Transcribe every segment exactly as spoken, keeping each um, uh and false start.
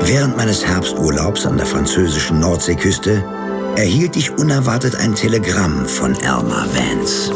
Während meines Herbsturlaubs an der französischen Nordseeküste erhielt ich unerwartet ein Telegramm von Elmer Vance.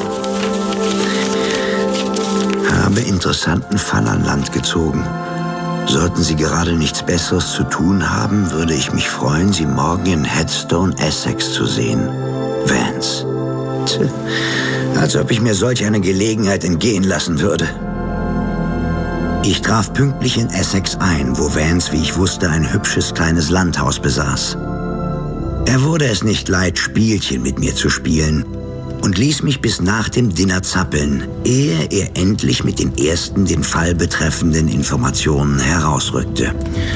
Habe interessanten Fall an Land gezogen. Sollten Sie gerade nichts Besseres zu tun haben, würde ich mich freuen, Sie morgen in Headstone, Essex zu sehen. Vance. Tch, als ob ich mir solch eine Gelegenheit entgehen lassen würde. Ich traf pünktlich in Essex ein, wo Vance, wie ich wusste, ein hübsches kleines Landhaus besaß. Er wurde es nicht leid, Spielchen mit mir zu spielen und ließ mich bis nach dem Dinner zappeln, ehe er endlich mit den ersten den Fall betreffenden Informationen herausrückte.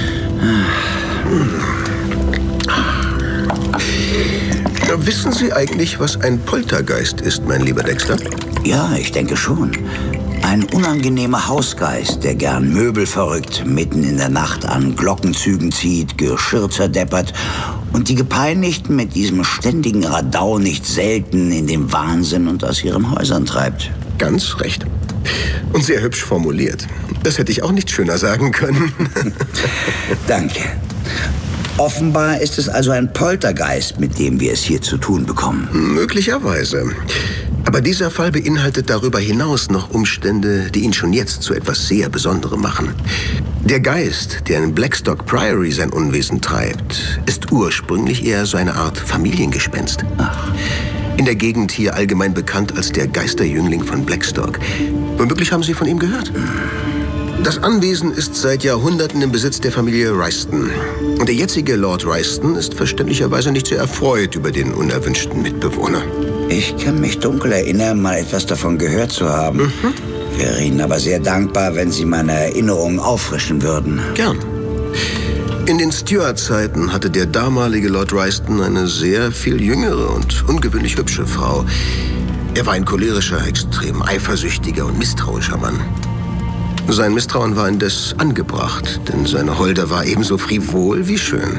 Wissen Sie eigentlich, was ein Poltergeist ist, mein lieber Dexter? Ja, ich denke schon. Ein unangenehmer Hausgeist, der gern Möbel verrückt, mitten in der Nacht an Glockenzügen zieht, Geschirr zerdeppert und die Gepeinigten mit diesem ständigen Radau nicht selten in den Wahnsinn und aus ihren Häusern treibt. Ganz recht. Und sehr hübsch formuliert. Das hätte ich auch nicht schöner sagen können. Danke. Offenbar ist es also ein Poltergeist, mit dem wir es hier zu tun bekommen. Möglicherweise. Aber dieser Fall beinhaltet darüber hinaus noch Umstände, die ihn schon jetzt zu etwas sehr Besonderem machen. Der Geist, der in Blackstock Priory sein Unwesen treibt, ist ursprünglich eher so eine Art Familiengespenst. Ach. In der Gegend hier allgemein bekannt als der Geisterjüngling von Blackstock. Womöglich haben Sie von ihm gehört? Das Anwesen ist seit Jahrhunderten im Besitz der Familie Ryston. Und der jetzige Lord Ryston ist verständlicherweise nicht sehr erfreut über den unerwünschten Mitbewohner. Ich kann mich dunkel erinnern, mal etwas davon gehört zu haben. Mhm. Wäre Ihnen aber sehr dankbar, wenn Sie meine Erinnerungen auffrischen würden. Gern. In den Stuart-Zeiten hatte der damalige Lord Ryston eine sehr viel jüngere und ungewöhnlich hübsche Frau. Er war ein cholerischer, extrem eifersüchtiger und misstrauischer Mann. Sein Misstrauen war indes angebracht, denn seine Holde war ebenso frivol wie schön.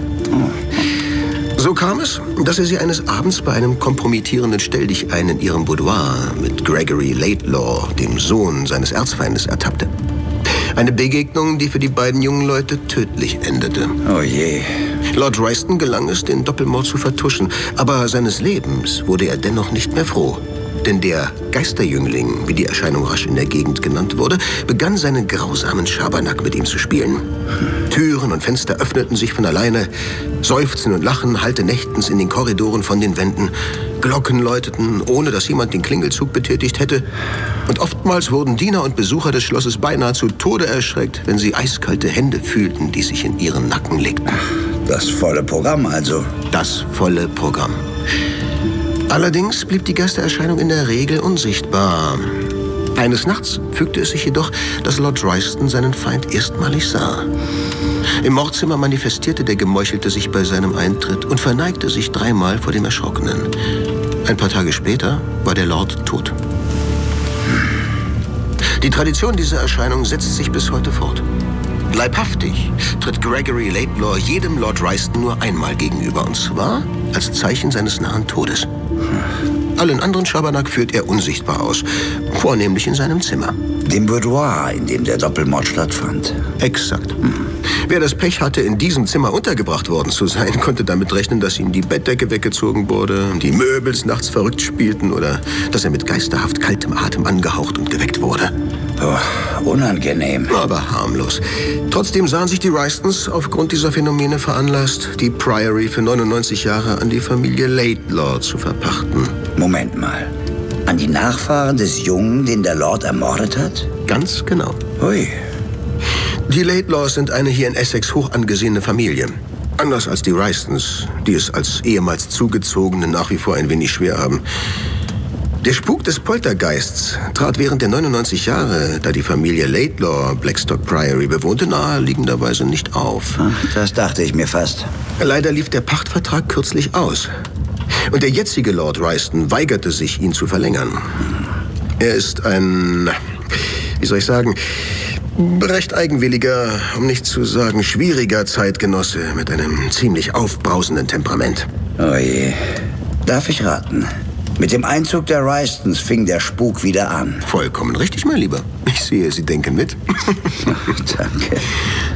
So kam es, dass er sie eines Abends bei einem kompromittierenden Stelldichein in ihrem Boudoir mit Gregory Laidlaw, dem Sohn seines Erzfeindes, ertappte. Eine Begegnung, die für die beiden jungen Leute tödlich endete. Oh je. Lord Ryston gelang es, den Doppelmord zu vertuschen, aber seines Lebens wurde er dennoch nicht mehr froh. Denn der Geisterjüngling, wie die Erscheinung rasch in der Gegend genannt wurde, begann seinen grausamen Schabernack mit ihm zu spielen. Türen und Fenster öffneten sich von alleine, Seufzen und Lachen hallte nächtens in den Korridoren von den Wänden, Glocken läuteten, ohne dass jemand den Klingelzug betätigt hätte. Und oftmals wurden Diener und Besucher des Schlosses beinahe zu Tode erschreckt, wenn sie eiskalte Hände fühlten, die sich in ihren Nacken legten. Das volle Programm also. Das volle Programm. Allerdings blieb die Geistererscheinung in der Regel unsichtbar. Eines Nachts fügte es sich jedoch, dass Lord Ryston seinen Feind erstmalig sah. Im Mordzimmer manifestierte der Gemeuchelte sich bei seinem Eintritt und verneigte sich dreimal vor dem Erschrockenen. Ein paar Tage später war der Lord tot. Die Tradition dieser Erscheinung setzt sich bis heute fort. Leibhaftig tritt Gregory Laidlaw jedem Lord Ryston nur einmal gegenüber, und zwar als Zeichen seines nahen Todes. Allen anderen Schabernack führt er unsichtbar aus, vornehmlich in seinem Zimmer. Dem Boudoir, in dem der Doppelmord stattfand. Exakt. Hm. Wer das Pech hatte, in diesem Zimmer untergebracht worden zu sein, konnte damit rechnen, dass ihm die Bettdecke weggezogen wurde, die Möbel nachts verrückt spielten oder dass er mit geisterhaft kaltem Atem angehaucht und geweckt wurde. Oh, unangenehm. Aber harmlos. Trotzdem sahen sich die Rystons aufgrund dieser Phänomene veranlasst, die Priory für neunundneunzig Jahre an die Familie Laidlaw zu verpachten. Moment mal. An die Nachfahren des Jungen, den der Lord ermordet hat? Ganz genau. Ui. Die Laidlaws sind eine hier in Essex hoch angesehene Familie. Anders als die Rystons, die es als ehemals Zugezogene nach wie vor ein wenig schwer haben. Der Spuk des Poltergeists trat während der neunundneunzig Jahre, da die Familie Laidlaw Blackstock Priory bewohnte, naheliegenderweise nicht auf. Ach, das dachte ich mir fast. Leider lief der Pachtvertrag kürzlich aus. Und der jetzige Lord Ryston weigerte sich, ihn zu verlängern. Er ist ein, wie soll ich sagen, recht eigenwilliger, um nicht zu sagen schwieriger Zeitgenosse mit einem ziemlich aufbrausenden Temperament. Oh je. Darf ich raten? Mit dem Einzug der Rystons fing der Spuk wieder an. Vollkommen richtig, mein Lieber. Ich sehe, Sie denken mit. Ach, danke.